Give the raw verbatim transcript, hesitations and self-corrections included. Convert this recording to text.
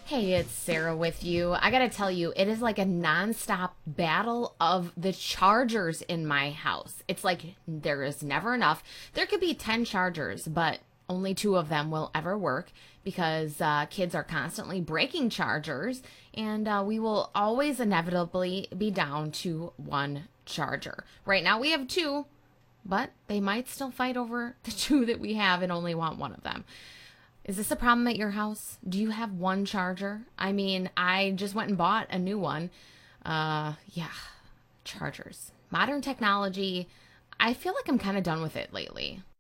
Hey, it's Sarah with you. I gotta tell you, it is like a nonstop battle of the chargers in my house. It's like there is never enough. There could be ten chargers, but only two of them will ever work because uh, kids are constantly breaking chargers, and uh, we will always inevitably be down to one charger. Right now we have two, but they might still fight over the two that we have and only want one of them. Is this a problem at your house? Do you have one charger? I mean, I just went and bought a new one. Uh, yeah, chargers. Modern technology, I feel like I'm kind of done with it lately.